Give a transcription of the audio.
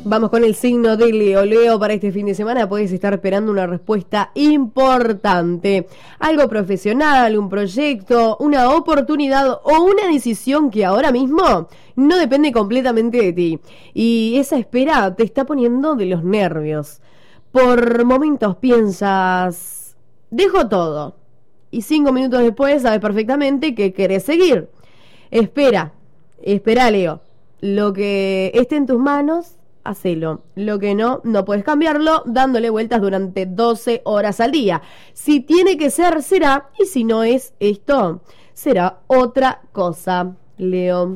Vamos con el signo de Leo. Leo, para este fin de semana puedes estar esperando una respuesta importante. Algo profesional, un proyecto, una oportunidad o una decisión que ahora mismo no depende completamente de ti. Y esa espera te está poniendo de los nervios. Por momentos piensas, dejo todo. Y 5 minutos después sabes perfectamente que querés seguir. Espera, Leo. Lo que esté en tus manos, hacelo. Lo que no, no puedes cambiarlo dándole vueltas durante 12 horas al día. Si tiene que ser, será. Y si no es esto, será otra cosa, Leo.